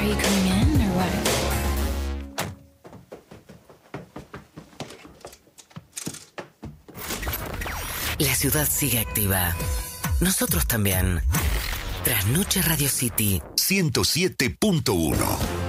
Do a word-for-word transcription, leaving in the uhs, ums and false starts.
Are you coming in or what? La ciudad sigue activa. Nosotros también. Trasnoche Radio City ciento siete punto uno.